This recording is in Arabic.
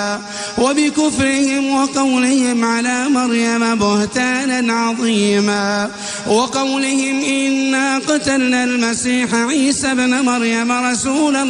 وبكفرهم وقولهم على مريم بهتانا عظيما وقولهم إنا قتلنا المسيح عيسى ابن مريم رسول الله